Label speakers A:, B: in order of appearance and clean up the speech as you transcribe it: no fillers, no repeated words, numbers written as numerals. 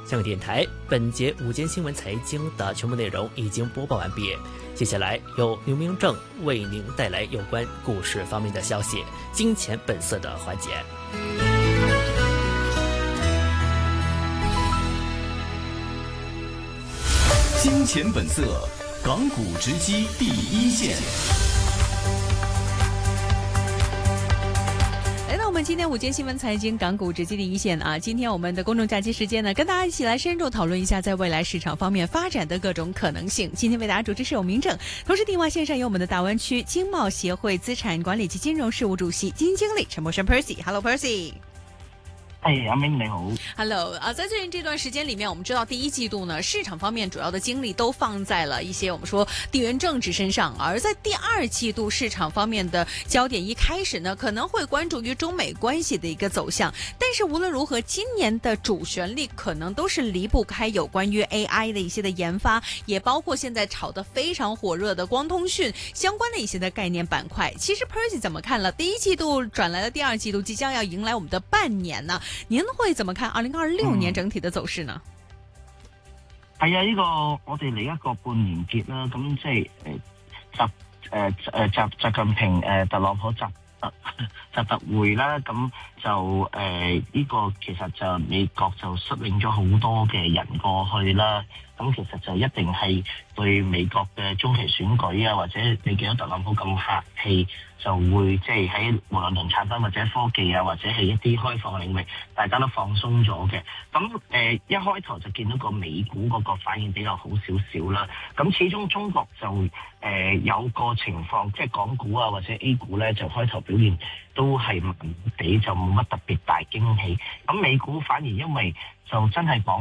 A: 香港电台本节午间新闻财经的全部内容已经播报完毕，接下来由刘明正为您带来有关股市方面的消息，金钱本色的环节。
B: 金钱本色，港股直击第一线。
C: 来到我们今天午间新闻财经港股直击第一线啊！今天我们的公众假期时间呢，跟大家一起来深入讨论一下在未来市场方面发展的各种可能性。今天为大家主持是有明正，同时电话线上有我们的大湾区经贸协会资产管理及金融事务主席基金经理陈柏轩 Percy。Hello Percy。
D: 阿明你好
C: ，Hello 啊，在最近这段时间里面，我们知道第一季度呢，市场方面主要的精力都放在了一些我们说地缘政治身上，而在第二季度市场方面的焦点一开始呢，可能会关注于中美关系的一个走向，但是无论如何，今年的主旋律可能都是离不开有关于 AI 的一些的研发，也包括现在炒得非常火热的光通讯相关的一些的概念板块。其实 Percy 怎么看了？第一季度转来了第二季度，即将要迎来我们的半年呢？您会怎么看2026年整体的走势呢？
D: 係啊，呢個我哋嚟一個半年結啦，咁即係習近平特朗普習特會啦，咁就呢個其實就美國就率領咗好多嘅人過去啦，咁其實就一定係對美國嘅中期選舉啊，或者你見到特朗普咁客氣。就會即係喺無論農產品或者科技啊，或者係一啲開放領域，大家都放鬆咗嘅。咁一開頭就見到個美股嗰個反應比較好少少啦。咁始終中國就有個情況，即係港股啊或者 A 股咧，就開頭表現都係麻麻地，就冇乜特別大驚喜。咁美股反而因為就真係講